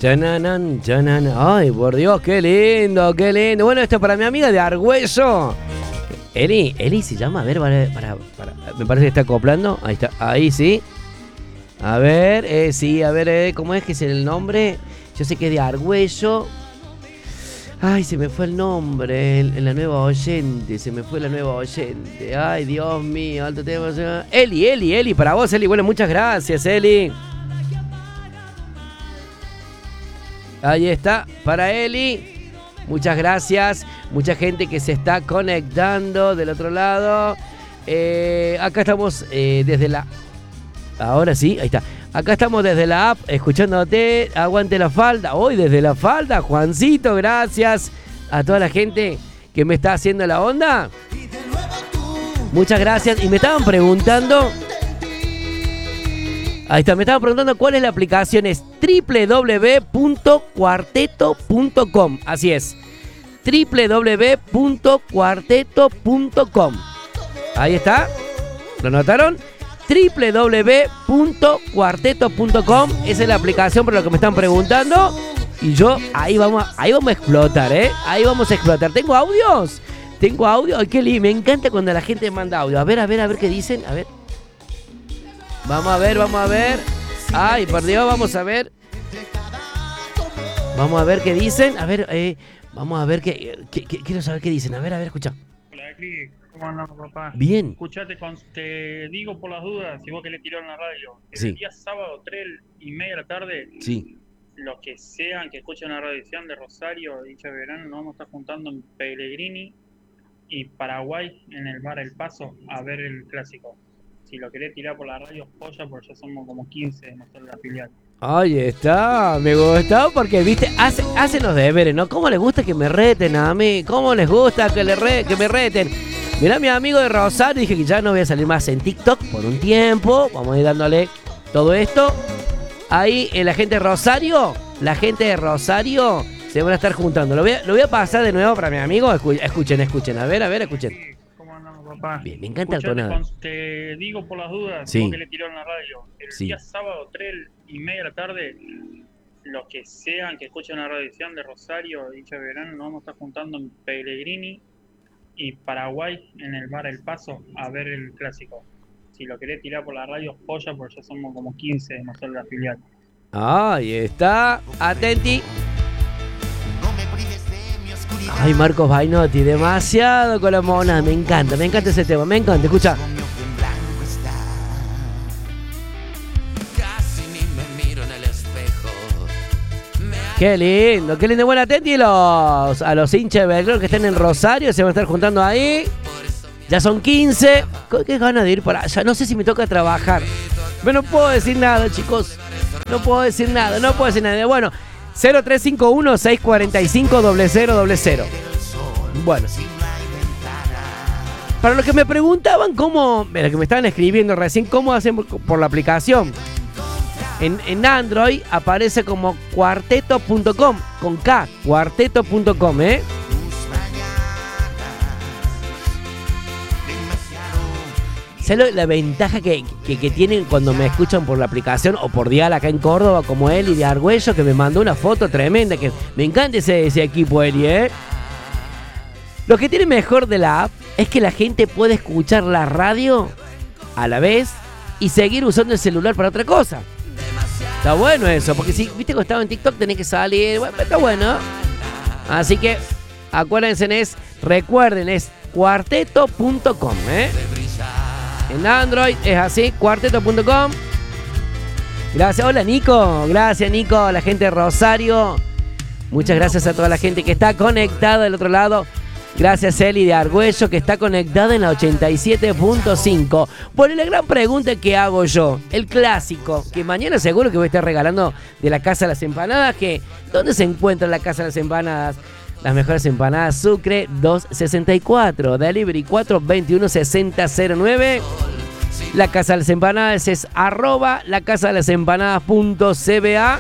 Chananan, chananan. Ay, por Dios, qué lindo, qué lindo. Bueno, esto es para mi amiga de Argüello. Eli se llama, a ver, para. Me parece que está acoplando. Ahí está, ahí sí. A ver, sí, a ver, ¿cómo es que es el nombre? Yo sé que es de Argüello. Ay, se me fue el nombre, la nueva oyente, se me fue la nueva oyente. Ay, Dios mío, alto tema. Eli, para vos, Eli. Bueno, muchas gracias, Eli. Ahí está, para Eli. Muchas gracias. Mucha gente que se está conectando del otro lado. Acá estamos desde la... Ahora sí, ahí está. Acá estamos desde la app, escuchándote. Aguante la falda. Hoy desde la falda, Juancito, gracias a toda la gente que me está haciendo la onda. Muchas gracias. Y me estaban preguntando... Ahí está, me estaban preguntando cuál es la aplicación. Es www.cuarteto.com. Así es, www.cuarteto.com. Ahí está, ¿lo notaron? www.cuarteto.com. Esa es la aplicación por lo que me están preguntando. Y yo, ahí vamos a explotar, ahí vamos a explotar. ¿Tengo audios? Ay, qué lindo, me encanta cuando la gente manda audio. A ver qué dicen, a ver. Vamos a ver. Ay, por Dios, vamos a ver. Vamos a ver qué dicen. A ver, vamos a ver qué quiero saber qué dicen. A ver, escucha. Hola, Ecli. ¿Cómo andamos, papá? Bien. Escuchate, te digo por las dudas, si vos que le tiró en la radio. Sí. El día sábado, 3:30 de la tarde, Sí. los que sean que escuchen la radiación de Rosario, dicha verano, nos vamos a estar juntando en Pellegrini y Paraguay, en el bar El Paso, a ver el clásico. Si lo querés tirar por la radio, joya, porque ya somos como 15 nosotros la filial. Ahí está, me gustó porque, viste, hacen los deberes, ¿no? ¿Cómo les gusta que me reten a mí? ¿Cómo les gusta que me reten? Mirá, mi amigo de Rosario, dije que ya no voy a salir más en TikTok por un tiempo. Vamos a ir dándole todo esto. Ahí, la gente de Rosario se van a estar juntando. Lo voy a pasar de nuevo para mi amigo. Escuchen, a ver, escuchen. ¿Cómo andamos, papá? Bien, me encanta el Escuchate, tonado. te digo por las dudas, Sí. vos que le tiró en la radio. El Sí. día sábado, 3:30 de la tarde, los que sean que escuchen la radiación de Rosario, dicha verano, nos vamos a estar juntando en Pellegrini y Paraguay, en el bar El Paso, a ver el clásico. Si lo querés tirar por la radio, joya, porque ya somos como 15 nosotros la filial. Ahí está, atenti. Ay, Marcos Bainotti, demasiado con la mona. Me encanta ese tema, me encanta, escucha. Qué lindo, bueno, atenti a los hinchas de Belgrano que están en Rosario, se van a estar juntando ahí. Ya son 15. Qué ganas de ir para allá, no sé si me toca trabajar. Pero no puedo decir nada, chicos. No puedo decir nada. Bueno, 0351-645-0000. Bueno. Para los que me preguntaban cómo, los que me estaban escribiendo recién, cómo hacen por la aplicación. En Android aparece como cuarteto.com, con K, cuarteto.com, ¿Sabes la ventaja que tienen cuando me escuchan por la aplicación o por Dial acá en Córdoba, como Eli de Argüello, que me mandó una foto tremenda, que me encanta ese equipo, Eli, Lo que tiene mejor de la app es que la gente puede escuchar la radio a la vez y seguir usando el celular para otra cosa. Está bueno eso, porque si viste que estaba en TikTok tenés que salir, bueno, está bueno. Así que acuérdense, recuerden, es cuarteto.com, En Android es así, cuarteto.com. Gracias, hola Nico, gracias Nico, a la gente de Rosario. Muchas gracias a toda la gente que está conectada del otro lado. Gracias Eli de Argüello, que está conectada en la 87.5. Por la gran pregunta que hago yo, el clásico, que mañana seguro que voy a estar regalando de la Casa de las Empanadas, que ¿dónde se encuentra la Casa de las Empanadas? Las mejores empanadas Sucre 264, Delivery 421-6009. La Casa de las Empanadas es @lacasadelasempanadadas.cba.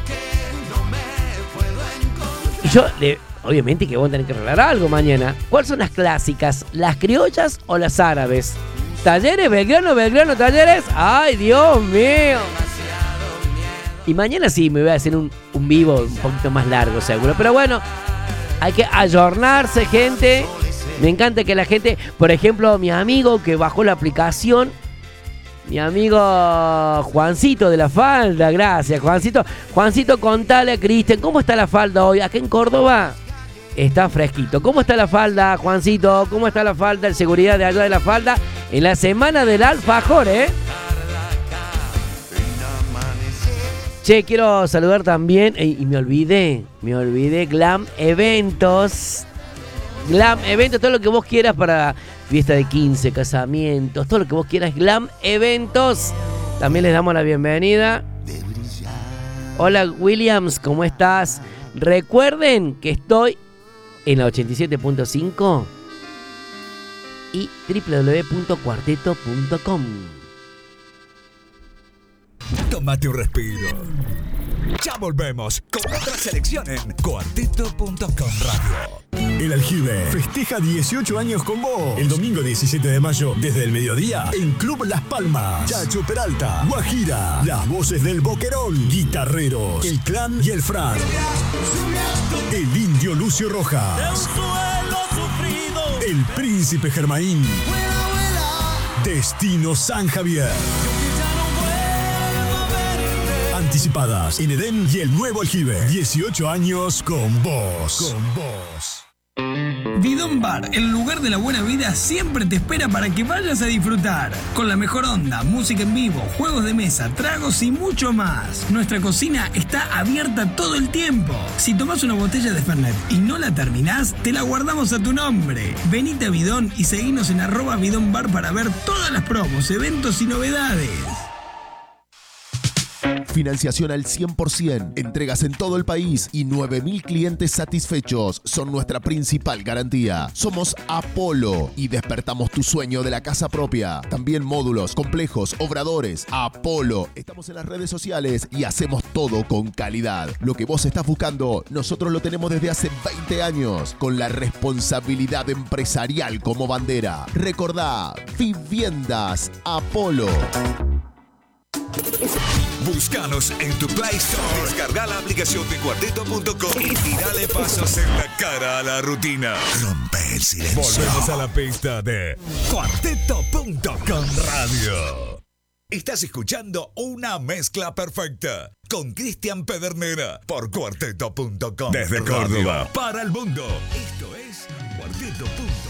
Y yo obviamente que vamos a tener que regalar algo mañana. ¿Cuáles son las clásicas? ¿Las criollas o las árabes? ¿Talleres? ¿Belgrano? ¿Talleres? ¡Ay, Dios mío! Y mañana sí me voy a hacer un vivo un poquito más largo, seguro. Pero bueno, hay que ayornarse, gente. Me encanta que la gente, por ejemplo, mi amigo que bajó la aplicación, mi amigo Juancito de la Falda, gracias, Juancito. Juancito, contale a Cristian, ¿cómo está la Falda hoy? Acá en Córdoba está fresquito. ¿Cómo está la Falda, Juancito? ¿Cómo está la Falda, el seguridad de allá de la Falda? En la semana del alfajor, ¿eh? Che, quiero saludar también, y me olvidé, Glam Eventos. Glam Eventos, todo lo que vos quieras para fiesta de 15, casamientos, todo lo que vos quieras, Glam Eventos. También les damos la bienvenida. Hola Williams, ¿cómo estás? Recuerden que estoy en la 87.5 y www.cuarteto.com. Tómate un respiro. Ya volvemos con otra selección en Cuarteto.com Radio. El Aljibe festeja 18 años con vos. El domingo 17 de mayo, desde el mediodía, en Club Las Palmas. Chacho Peralta, Guajira, las voces del Boquerón, guitarreros, el Clan y el Fran. El Indio Lucio Rojas. El Príncipe Germain. Destino San Javier. Anticipadas en Edén y el nuevo Aljibe. 18 años con vos. Bidón Bar, el lugar de la buena vida, siempre te espera para que vayas a disfrutar. Con la mejor onda, música en vivo, juegos de mesa, tragos y mucho más. Nuestra cocina está abierta todo el tiempo. Si tomás una botella de Fernet y no la terminás, te la guardamos a tu nombre. Venite a Bidón y seguinos en @Bidón Bar para ver todas las promos, eventos y novedades. Financiación al 100%, entregas en todo el país y 9.000 clientes satisfechos son nuestra principal garantía. Somos Apolo y despertamos tu sueño de la casa propia. También módulos, complejos, obradores. Apolo. Estamos en las redes sociales y hacemos todo con calidad. Lo que vos estás buscando, nosotros lo tenemos desde hace 20 años, con la responsabilidad empresarial como bandera. Recordá, Viviendas Apolo. Búscanos en tu Play Store. Descarga la aplicación de Cuarteto.com y dale pasos en la cara a la rutina. Rompe el silencio. Volvemos a la pista de Cuarteto.com Radio. Estás escuchando una mezcla perfecta con Cristian Pedernera por Cuarteto.com. Desde Córdoba para el mundo. Esto es Cuarteto.com.